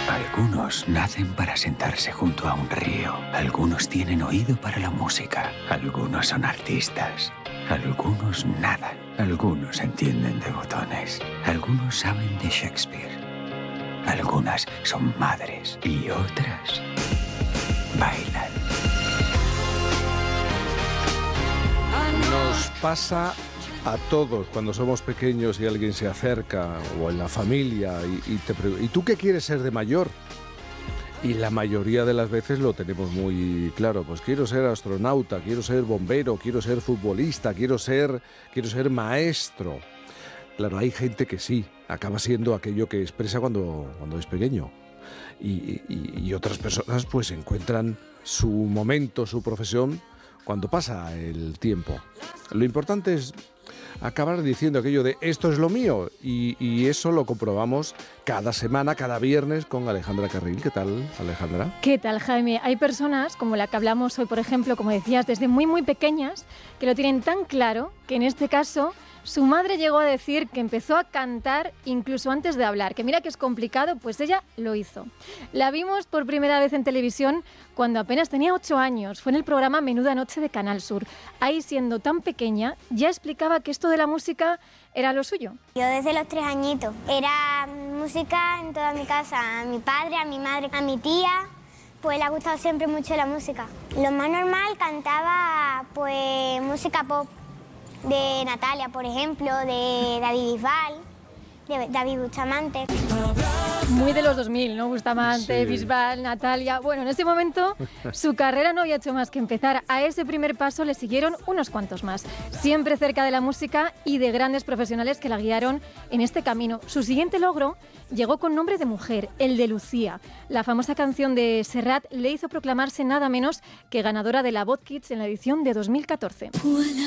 Algunos nacen para sentarse junto a un río. Algunos tienen oído para la música. Algunos son artistas. Algunos nadan. Algunos entienden de botones. Algunos saben de Shakespeare. Algunas son madres y otras bailan. Nos pasa a todos cuando somos pequeños y alguien se acerca, o en la familia, y te pregunta: ¿y tú qué quieres ser de mayor? Y la mayoría de las veces lo tenemos muy claro. Pues quiero ser astronauta, quiero ser bombero, quiero ser futbolista, quiero ser maestro. Claro, hay gente que sí, acaba siendo aquello que expresa cuando es pequeño. Y otras personas pues encuentran su momento, su profesión, cuando pasa el tiempo. Lo importante es acabar diciendo aquello de esto es lo mío, y eso lo comprobamos cada semana, cada viernes, con Alejandra Carril. ¿Qué tal, Alejandra? ¿Qué tal, Jaime? Hay personas, como la que hablamos hoy, por ejemplo, como decías, desde muy muy pequeñas, que lo tienen tan claro que en este caso su madre llegó a decir que empezó a cantar incluso antes de hablar, que mira que es complicado, pues ella lo hizo. La vimos por primera vez en televisión cuando apenas tenía 8 años, fue en el programa Menuda Noche de Canal Sur. Ahí, siendo tan pequeña, ya explicaba que esto de la música era lo suyo. Yo desde los 3 añitos, era música en toda mi casa, a mi padre, a mi madre, a mi tía. Pues le ha gustado siempre mucho la música. Lo más normal, cantaba pues música pop, de Natalia, por ejemplo, de David Bisbal, de David Bustamante. Muy de los 2000, ¿no? Bustamante, Sí. Bisbal, Natalia. Bueno, en ese momento su carrera no había hecho más que empezar. A ese primer paso le siguieron unos cuantos más, siempre cerca de la música y de grandes profesionales que la guiaron en este camino. Su siguiente logro llegó con nombre de mujer, el de Lucía. La famosa canción de Serrat le hizo proclamarse nada menos que ganadora de la Voz Kids en la edición de 2014.